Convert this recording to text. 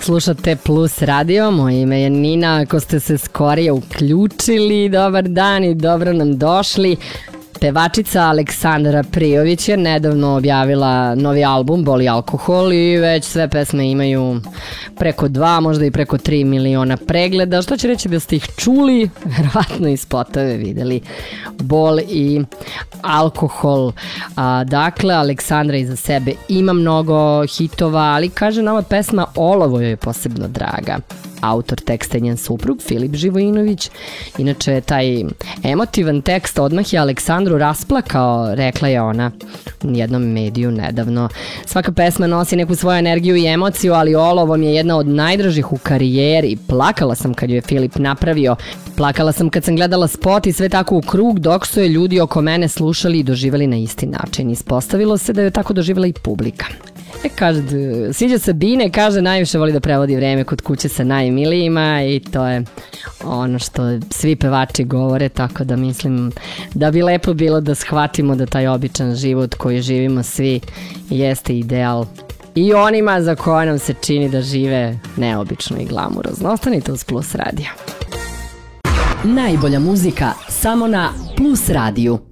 Slušate Plus radio, moje ime je Nina, ako ste se skorije uključili, dobar dan i dobro nam došli. Pevačica Aleksandra Prijović je nedavno objavila novi album Boli alkohol i već sve pesme imaju preko 2, možda i preko 3 miliona pregleda, što će reći da ste ih čuli, verovatno i spotove videli. Bol i alkohol. Dakle, Aleksandra iza sebe ima mnogo hitova, ali kaže nama pesma Olovo joj je posebno draga. Autor teksta je njen suprug Filip Živojinović. Inače, taj emotivan tekst odmah je Aleksandru rasplakao, rekla je ona u jednom mediju nedavno. Svaka pesma nosi neku svoju energiju i emociju, ali Olovo mi je jedna od najdražih u karijeri. Plakala sam kad ju je Filip napravio. Plakala sam kad sam gledala spot i sve tako u krug, dok su je ljudi oko mene slušali i doživjeli na isti način. Ispostavilo se da je tako doživjela i publika. Kaže, sviđa se Bine, kaže najviše voli da prevodi vreme kod kuće sa najmilijima i to je ono što svi pevači govore, tako da mislim da bi lepo bilo da shvatimo da taj običan život koji živimo svi jeste ideal i onima za koje nam se čini da žive neobično i glamurozno. Ostanite uz Plus radio. Najbolja muzika samo na Plus radiju.